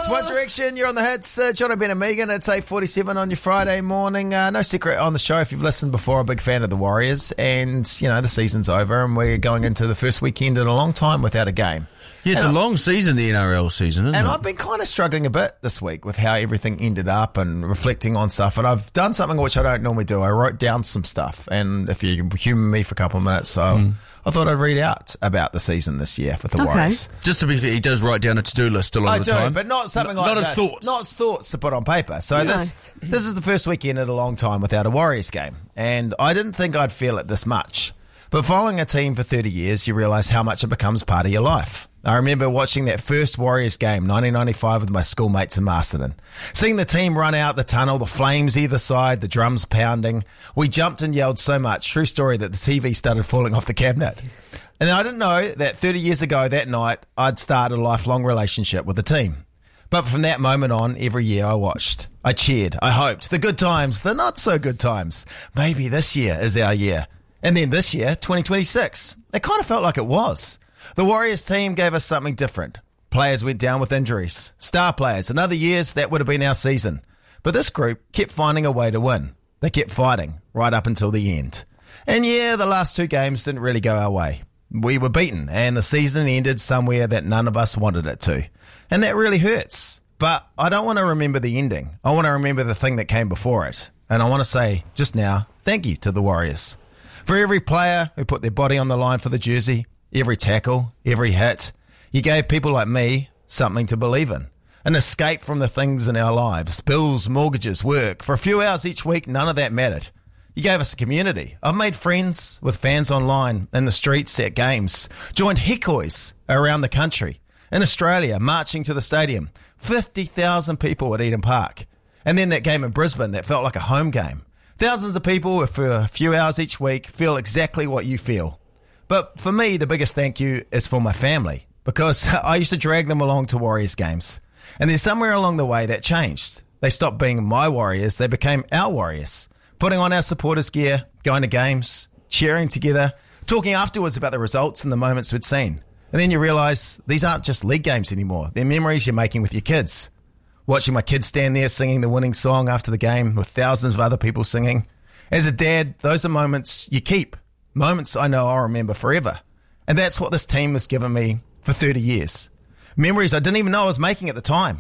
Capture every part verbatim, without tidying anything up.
It's One Direction. You're on the hits. Uh, John Ben and Megan. It's eight forty-seven on your Friday morning. Uh, no secret on the show. If you've listened before, I'm a big fan of the Warriors. And, you know, the season's over and we're going into the first weekend in a long time without a game. Yeah, it's and a I, long season, the N R L season, isn't and it? And I've been kind of struggling a bit this week with how everything ended up and reflecting on stuff. And I've done something which I don't normally do. I wrote down some stuff. And if you humour me for a couple of minutes, so mm. I thought I'd read out about the season this year with the okay. Warriors. Just to be fair, he does write down a to-do list a lot I of the do, time. but not something N- like not this. as thoughts. Not as thoughts to put on paper. So nice. this this is the first weekend in a long time without a Warriors game. And I didn't think I'd feel it this much. But following a team for thirty years, you realise how much it becomes part of your life. I remember watching that first Warriors game, nineteen ninety-five, with my schoolmates in Masterton. Seeing the team run out the tunnel, the flames either side, the drums pounding. We jumped and yelled so much, true story, that the T V started falling off the cabinet. And I didn't know that thirty years ago that night, I'd started a lifelong relationship with the team. But from that moment on, every year I watched. I cheered. I hoped. The good times, the not so good times. Maybe this year is our year. And then this year, twenty twenty-six, it kind of felt like it was. The Warriors team gave us something different. Players went down with injuries. Star players. In other years, that would have been our season. But this group kept finding a way to win. They kept fighting right up until the end. And yeah, the last two games didn't really go our way. We were beaten, and the season ended somewhere that none of us wanted it to. And that really hurts. But I don't want to remember the ending. I want to remember the thing that came before it. And I want to say, just now, thank you to the Warriors. For every player who put their body on the line for the jersey, every tackle, every hit, you gave people like me something to believe in. An escape from the things in our lives. Bills, mortgages, work. For a few hours each week, none of that mattered. You gave us a community. I've made friends with fans online, in the streets, at games. Joined Hikois around the country. In Australia, marching to the stadium. fifty thousand people at Eden Park. And then that game in Brisbane that felt like a home game. Thousands of people who for a few hours each week feel exactly what you feel. But for me, the biggest thank you is for my family, because I used to drag them along to Warriors games. And then somewhere along the way that changed. They stopped being my Warriors, they became our Warriors. Putting on our supporters gear, going to games, cheering together, talking afterwards about the results and the moments we'd seen. And then you realise these aren't just league games anymore. They're memories you're making with your kids. Watching my kids stand there singing the winning song after the game with thousands of other people singing. As a dad, those are moments you keep. Moments I know I'll remember forever. And that's what this team has given me for thirty years. Memories I didn't even know I was making at the time.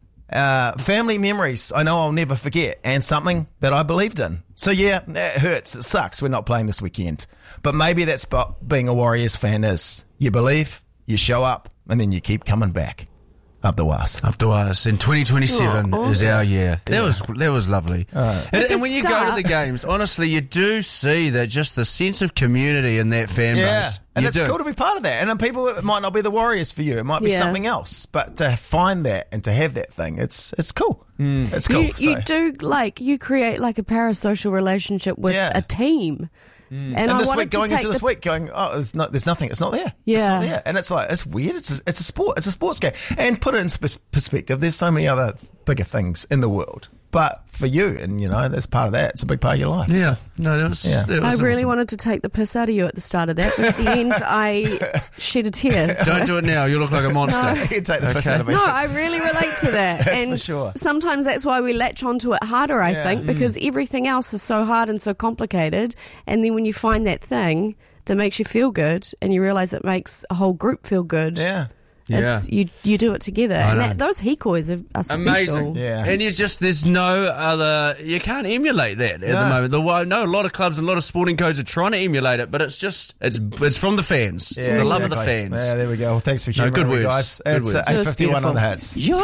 Uh, family memories I know I'll never forget, and something that I believed in. So yeah, it hurts. It sucks we're not playing this weekend. But maybe that's what being a Warriors fan is. You believe, you show up, and then you keep coming back. Up the was. Up the was. And twenty twenty-seven oh, is yeah. our year. That yeah. was that was lovely. Uh, and, the and when you go to start- the games, honestly, you do see that just the sense of community in that fan Yeah, base. and You it's do. cool to be part of that. And then people, it might not be the Warriors for you. It might be Yeah. something else. But to find that and to have that thing, it's it's cool. Mm. It's cool. You, you so. do, like, you create like a parasocial relationship with Yeah. a team. And, And I this wanted week, to going take into this the- week, going, oh, there's, not, there's nothing. It's not there. It's Yeah. not there. And it's like, it's weird. It's a, it's a sport. It's a sports game. And put it in sp- perspective, there's so many other bigger things in the world. But for you, and you know, that's part of that. It's a big part of your life. Yeah. No, that was, Yeah. that I was really awesome. wanted to take the piss out of you at the start of that, but at the end I shed a tear. so- Don't do it now. You look like a monster. You can take the piss Okay. out of me. No, I really relate to that. That's and for sure. sometimes that's why we latch onto it harder, I Yeah. think, because everything else is so hard and so complicated. And then when you find that thing that makes you feel good and you realise it makes a whole group feel good, Yeah. it's, you you do it together. And know. that, those hikois are, are special. Amazing. Yeah. And you just, there's no other, you can't emulate that at No. the moment. The, I know a lot of clubs and a lot of sporting codes are trying to emulate it, but it's just, it's it's from the fans. It's Yeah, the love of the exactly. fans. Yeah, there we go. Well, thanks for No, humouring good me, words. guys. Good It's uh, words. It was eight fifty-one on the beautiful. hits.